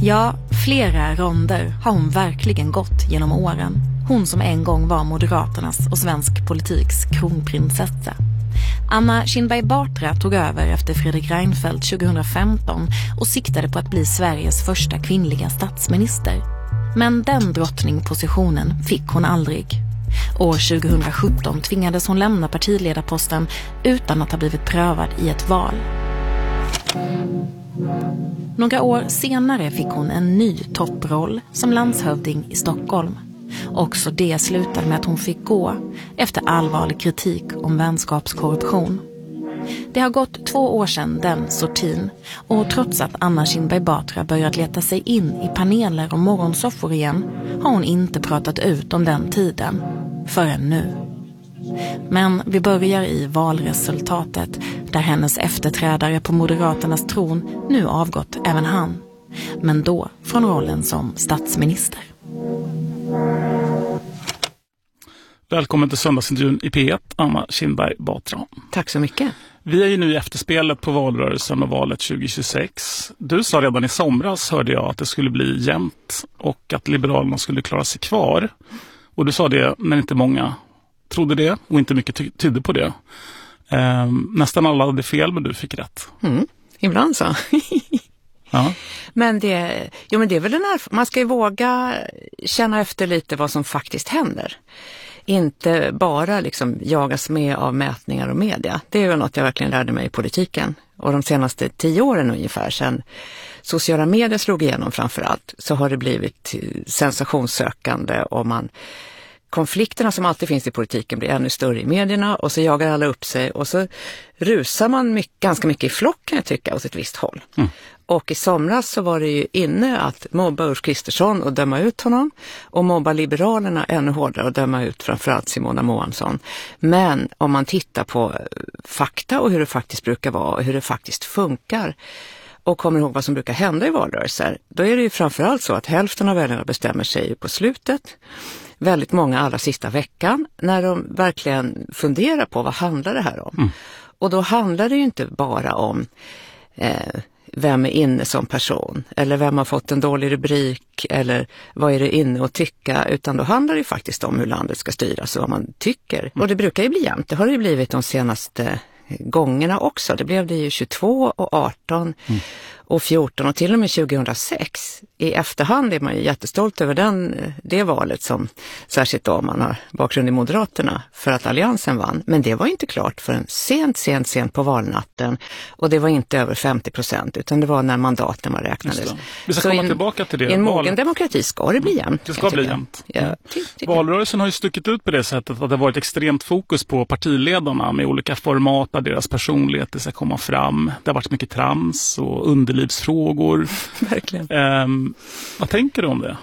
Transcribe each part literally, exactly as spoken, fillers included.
Ja, flera ronder har hon verkligen gått genom åren. Hon som en gång var Moderaternas och svensk politiks kronprinsessa. Anna Kinberg Batra tog över efter Fredrik Reinfeldt tjugohundrafemton och siktade på att bli Sveriges första kvinnliga statsminister. Men den drottningpositionen fick hon aldrig. År tjugohundrasjutton tvingades hon lämna partiledarposten utan att ha blivit prövad i ett val. Några år senare fick hon en ny topproll som landshövding i Stockholm. Också det slutade med att hon fick gå efter allvarlig kritik om vänskapskorruption. Det har gått två år sedan den sortin och trots att Anna Kinberg Batra börjat leta sig in i paneler och morgonsoffor igen har hon inte pratat ut om den tiden förrän nu. Men vi börjar i valresultatet där hennes efterträdare på Moderaternas tron nu avgått även han. Men då från rollen som statsminister. Välkommen till söndagsintervjun i P ett, Anna Kinberg Batra. Tack så mycket. Vi är ju nu i efterspelet på valrörelsen och valet tjugohundratjugosex. Du sa redan i somras, hörde jag, att det skulle bli jämnt och att Liberalerna skulle klara sig kvar. Och du sa det när inte många trodde det och inte mycket ty- tydde på det. Ehm, nästan alla hade fel, men du fick rätt. Mm, ibland så. Ja. Men det, jo, men det är väl den här, man ska ju våga känna efter lite vad som faktiskt händer. Inte bara liksom jagas med av mätningar och media. Det är ju något jag verkligen lärde mig i politiken. Och de senaste tio åren ungefär sedan sociala medier slog igenom framförallt så har det blivit sensationssökande och man konflikterna som alltid finns i politiken blir ännu större i medierna och så jagar alla upp sig och så rusar man mycket, ganska mycket i flock kan jag tycka åt ett visst håll. Mm. Och i somras så var det ju inne att mobba Ulf Kristersson och döma ut honom och mobba Liberalerna ännu hårdare och döma ut framförallt Simona Moansson. Men om man tittar på fakta och hur det faktiskt brukar vara och hur det faktiskt funkar och kommer ihåg vad som brukar hända i valrörelser, då är det ju framförallt så att hälften av väljarna bestämmer sig på slutet. Väldigt många allra sista veckan när de verkligen funderar på vad handlar det här om. Mm. Och då handlar det ju inte bara om eh, vem är inne som person eller vem har fått en dålig rubrik eller vad är det inne att tycka, utan då handlar det ju faktiskt om hur landet ska styras och vad man tycker. Mm. Och det brukar ju bli jämnt, det har det ju blivit de senaste gångerna också. Det blev det ju tjugotvå och arton mm. och fjorton och till och med tjugohundrasex. I efterhand är man ju jättestolt över den, det valet som särskilt då man har bakgrund i Moderaterna för att alliansen vann. Men det var inte klart förrän sent, sent, sent på valnatten och det var inte över femtio procent utan det var när mandaten var räknades. Vi ska så komma in, tillbaka till det. I en mogen demokrati ska det bli jämnt. Det ska bli jämnt. Ja, Valrörelsen har ju stuckit ut på det sättet att det har varit extremt fokus på partiledarna med olika format där deras personligheter ska komma fram. Det har varit mycket trams och underlivsfrågor. Verkligen. Um, vad tänker du om det?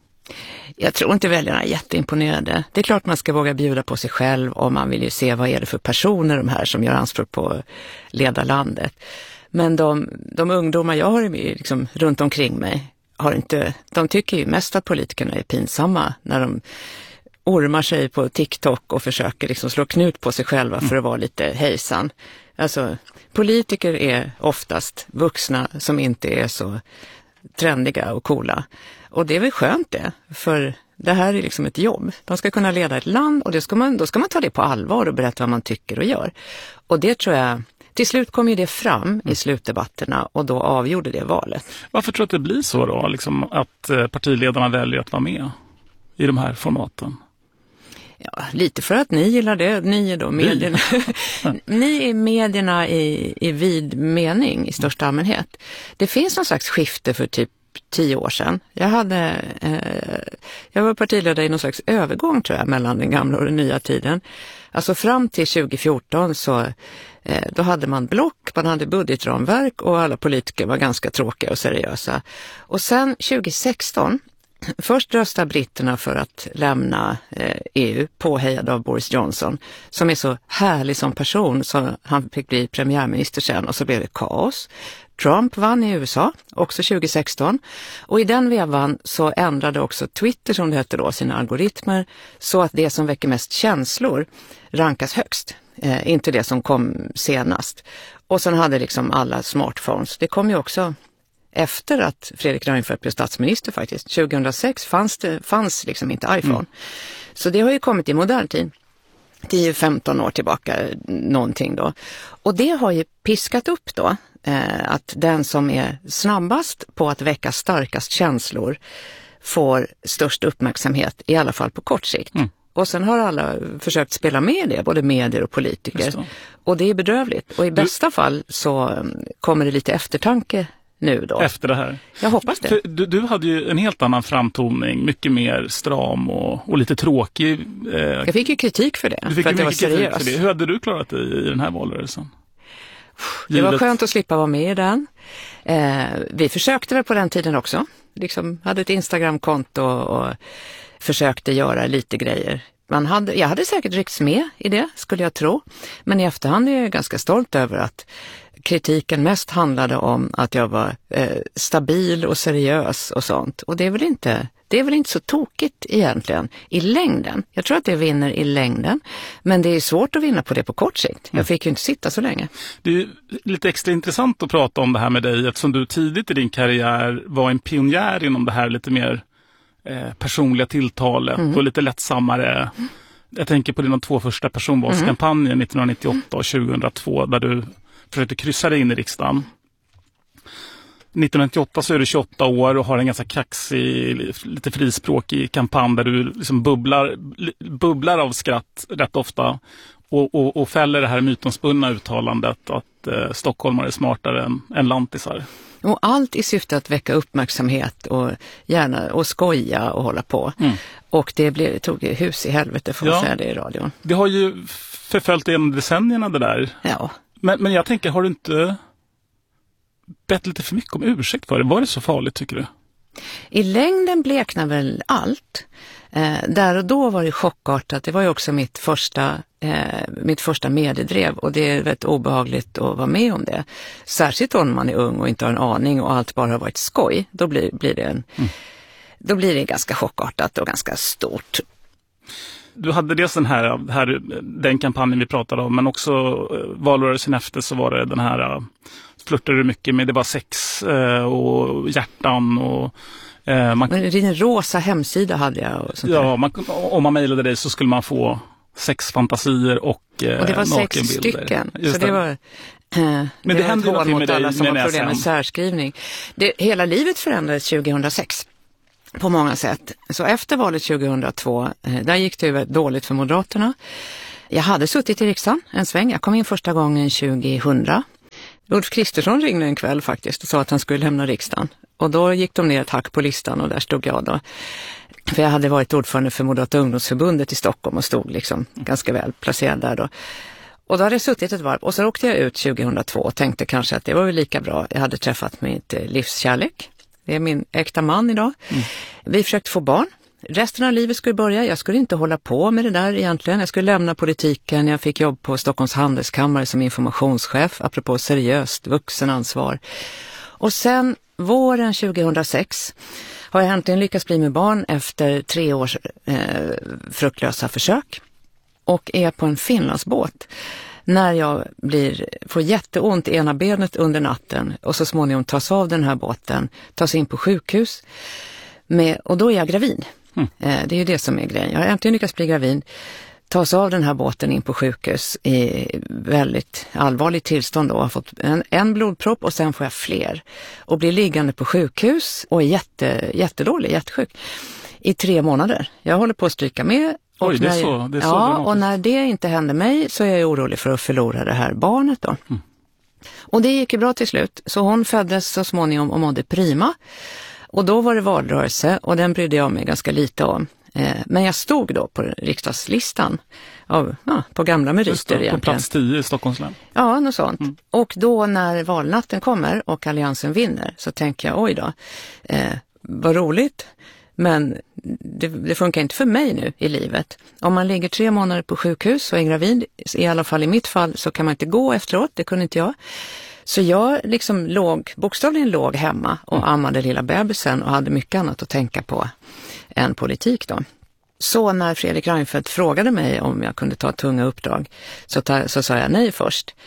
Jag tror inte väljarna är jätteimponerade. Det är klart man ska våga bjuda på sig själv och man vill ju se vad är det för personer de här som gör anspråk på att leda landet. Men de, de ungdomar jag har liksom runt omkring mig har inte, de tycker ju mest att politikerna är pinsamma när de ormar sig på TikTok och försöker liksom slå knut på sig själva för att vara lite hejsan. Alltså, politiker är oftast vuxna som inte är så trendiga och coola. Och det är väl skönt det, för det här är liksom ett jobb. De ska kunna leda ett land och det ska man, då ska man ta det på allvar och berätta vad man tycker och gör. Och det tror jag, till slut kom ju det fram mm. i slutdebatterna och då avgjorde det valet. Varför tror du att det blir så då, liksom att partiledarna väljer att vara med i de här formaten? Ja, lite för att ni gillar det. Ni är då medierna. Ni är medierna i, i vid mening i största allmänhet. Det finns någon slags skifte för typ tio år sedan. Jag hade, eh, jag var partiledare i någon slags övergång tror jag mellan den gamla och den nya tiden. Alltså fram till tjugo fjorton så eh, då hade man block, man hade budgetramverk och alla politiker var ganska tråkiga och seriösa. Och sen tjugo sexton först röstade britterna för att lämna eh, E U, påhejad av Boris Johnson, som är så härlig som person så han fick bli premiärminister sen och så blev det kaos. Trump vann i U S A, också tjugo sexton, och i den vevan så ändrade också Twitter, som det hette då, sina algoritmer så att det som väcker mest känslor rankas högst, eh, inte det som kom senast. Och sen hade liksom alla smartphones, det kom ju också efter att Fredrik Reinfeldt blev statsminister faktiskt. tjugohundrasex fanns det fanns liksom inte iPhone. Mm. Så det har ju kommit i modern tid. tio femton år tillbaka någonting då. Och det har ju piskat upp då eh, att den som är snabbast på att väcka starkast känslor får störst uppmärksamhet, i alla fall på kort sikt. Mm. Och sen har alla försökt spela med det, både medier och politiker. Och det är bedrövligt. Och i bästa du... fall så kommer det lite eftertanke nu då. Efter det här? Jag hoppas det. För du, du hade ju en helt annan framtoning, mycket mer stram och, och lite tråkig. Eh... Jag fick ju kritik för det, du fick för att jag var seriös. För det. Hur hade du klarat det i, i den här valrörelsen? Det Givet... var skönt att slippa vara med i den. Eh, vi försökte väl på den tiden också. Liksom hade ett Instagramkonto och, och försökte göra lite grejer. Man hade, jag hade säkert ryckts med i det, skulle jag tro. Men i efterhand är jag ganska stolt över att kritiken mest handlade om att jag var eh, stabil och seriös och sånt. Och det är väl inte, det är väl inte så tokigt egentligen i längden. Jag tror att det vinner i längden. Men det är svårt att vinna på det på kort sikt. Jag fick ju inte sitta så länge. Det är lite extra intressant att prata om det här med dig, eftersom du tidigt i din karriär var en pionjär inom det här lite mer eh, personliga tilltalet mm. och lite lättsammare. Mm. Jag tänker på dina två första personvalskampanjer mm. nittonhundranittioåtta och tjugohundratvå där du försökte kryssa dig in i riksdagen. nittonhundranittioåtta så är du tjugoåtta år och har en ganska kaxig, lite frispråkig kampanj där du liksom bubblar, bubblar av skratt rätt ofta och, och, och fäller det här mytomspunna uttalandet att eh, stockholmare är smartare än, än lantisar. Och allt i syfte att väcka uppmärksamhet och gärna och skoja och hålla på. Mm. Och det blev, tog hus i helvete för att ja, säga det i radion. Det har ju förföljt genom decennierna det där. Ja. Men, men jag tänker, har du inte bett lite för mycket om ursäkt för det? Var det så farligt tycker du? I längden bleknar väl allt. Eh, där och då var det chockartat. Det var ju också mitt första, eh, mitt första mediedrev och det är väldigt obehagligt att vara med om det. Särskilt om man är ung och inte har en aning och allt bara har varit skoj. Då blir, blir det en, mm. då blir det ganska chockartat och ganska stort. Du hade dels den här, här, den kampanjen vi pratade om, men också valrörelsen efter så var det den här, flörtade du mycket med, det var sex och hjärtan och eh, man, men din rosa hemsida hade jag och sånt. Ja, man, om man mejlade dig så skulle man få sex fantasier och eh, och det var sex nakenbilder. stycken. Just så det, det var... Men det, det hände ju mot alla som har problem med särskrivning. Det, hela livet förändrades tjugohundrasex. På många sätt. Så efter valet tjugohundratvå, där gick det ju dåligt för Moderaterna. Jag hade suttit i riksdagen en sväng. Jag kom in första gången tjugohundra. Ulf Kristersson ringde en kväll faktiskt och sa att han skulle lämna riksdagen. Och då gick de ner ett hack på listan och där stod jag då. För jag hade varit ordförande för Moderata ungdomsförbundet i Stockholm och stod liksom ganska väl placerad där då. Och då hade jag suttit ett varv och så åkte jag ut tjugohundratvå och tänkte kanske att det var väl lika bra. Jag hade träffat mitt livskärlek. Det är min äkta man idag. Mm. Vi försökte få barn. Resten av livet skulle börja. Jag skulle inte hålla på med det där egentligen. Jag skulle lämna politiken. Jag fick jobb på Stockholms handelskammare som informationschef. Apropå seriöst vuxenansvar. Och sen våren tjugohundrasex har jag äntligen lyckats bli med barn efter tre års eh, fruktlösa försök. Och är på en Finlandsbåt. När jag blir, får jätteont i ena benet under natten och så småningom tas av den här båten, tas in på sjukhus med, och då är jag gravid. Mm. Eh, det är ju det som är grejen. Jag har äntligen lyckats bli gravid, tas av den här båten in på sjukhus i väldigt allvarligt tillstånd då. Jag har fått en, en blodpropp och sen får jag fler. Och blir liggande på sjukhus och är jätte, jättedålig, jättesjuk i tre månader. Jag håller på att stryka med. Oj, det är så, det är så ja, och när det inte händer mig så är jag orolig för att förlora det här barnet då. Mm. Och det gick ju bra till slut. Så hon föddes så småningom och mådde prima. Och då var det valrörelse och den brydde jag mig ganska lite om. Eh, men jag stod då på riksdagslistan av, ja, på gamla meriter Just det, egentligen. På plats tio i Stockholms län. Ja, något sånt. Mm. Och då när valnatten kommer och alliansen vinner så tänker jag, oj då, eh, vad roligt. Men det, det funkar inte för mig nu i livet. Om man ligger tre månader på sjukhus och är gravid, i alla fall i mitt fall, så kan man inte gå efteråt, det kunde inte jag. Så jag liksom låg, bokstavligen låg hemma och mm. ammade lilla bebisen och hade mycket annat att tänka på än politik då. Så när Fredrik Reinfeldt frågade mig om jag kunde ta tunga uppdrag så, ta, så sa jag nej först.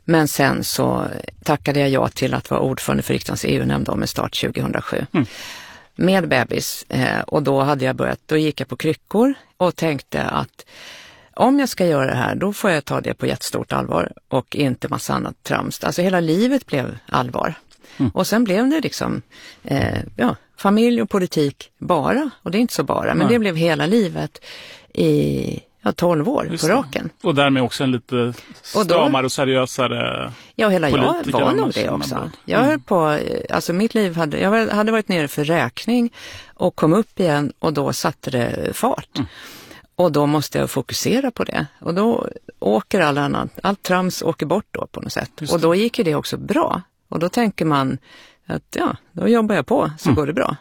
Men sen så tackade jag ja till att vara ordförande för riksdagens E U-nämnd med start tjugohundrasju. Mm. Med bebis. Och då hade jag börjat, då gick jag på kryckor och tänkte att om jag ska göra det här, då får jag ta det på jättestort allvar och inte massa annat trams. Alltså hela livet blev allvar. Mm. Och sen blev det liksom eh, ja, familj och politik bara. Och det är inte så bara, men Nej. det blev hela livet i ja, tolv år Just på det. raken. Och därmed också en lite stramare och, och seriösare Ja, hela jag var nog det också. Mm. Jag höll på, alltså mitt liv hade, jag hade varit nere för räkning och kom upp igen och då satte det fart. Mm. Och då måste jag fokusera på det. Och då åker all annan, allt trams åker bort då på något sätt. Och då gick det också bra. Och då tänker man att ja, då jobbar jag på så mm. går det bra.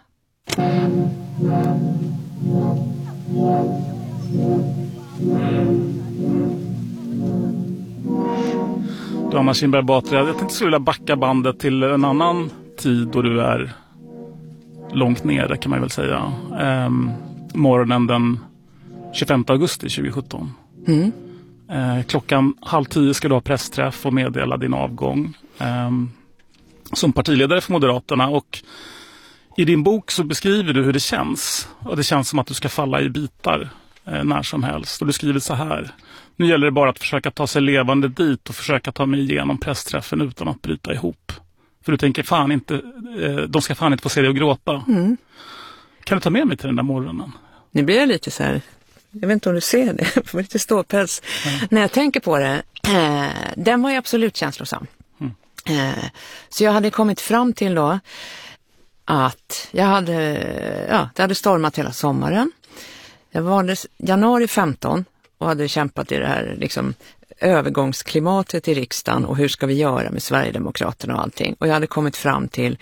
Du, Anna Kinberg Batra, jag tänkte skulle vilja backa bandet till en annan tid då du är långt nere kan man väl säga. Um, morgonen den tjugofemte augusti tjugosjutton. Mm. Eh, klockan halv tio ska du ha pressträff och meddela din avgång eh, som partiledare för Moderaterna. Och i din bok så beskriver du hur det känns. Och det känns som att du ska falla i bitar eh, när som helst. Och du skriver så här: nu gäller det bara att försöka ta sig levande dit och försöka ta mig igenom pressträffen utan att bryta ihop. För du tänker fan inte, eh, de ska fan inte få se dig och gråta. Mm. Kan du ta med mig till den där morgonen? Nu blir jag lite så här, jag vet inte om du ser det, jag får lite ståpäls. Mm. När jag tänker på det, eh, den var ju absolut känslosam. Mm. Eh, så jag hade kommit fram till då att jag hade, ja, det hade stormat hela sommaren. Jag var januari femton och hade kämpat i det här liksom övergångsklimatet i riksdagen och hur ska vi göra med Sverigedemokraterna och allting. Och jag hade kommit fram till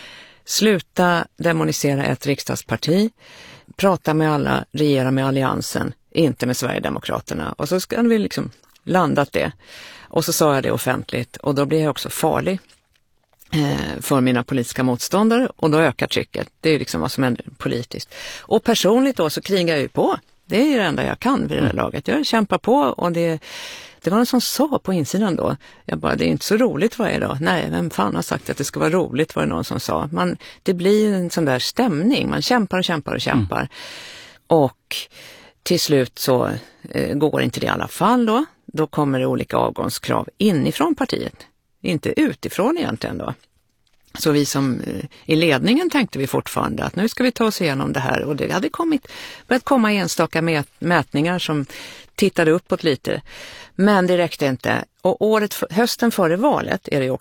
sluta demonisera ett riksdagsparti, prata med alla, regera med alliansen, inte med Sverigedemokraterna. Och så ska vi liksom landat det. Och så sa jag det offentligt och då blev jag också farlig eh, för mina politiska motståndare och då ökar trycket. Det är liksom vad som händer politiskt. Och personligt då så krigar jag ju på. Det är ju det enda jag kan vid det här laget. Jag kämpar på och det, det var någon som sa på insidan då. Jag bara, det är inte så roligt varje dag. Nej, vem fan har sagt att det ska vara roligt, var det någon som sa. Man, det blir en sån där stämning. Man kämpar och kämpar och kämpar. Mm. Och till slut så eh, går inte det i alla fall då. Då kommer det olika avgångskrav inifrån partiet. Inte utifrån egentligen då. Så vi som i ledningen tänkte vi fortfarande att nu ska vi ta oss igenom det här. Och det hade kommit, börjat komma enstaka mät, mätningar som tittade uppåt lite. Men det räckte inte. Och året, hösten före valet är det ju också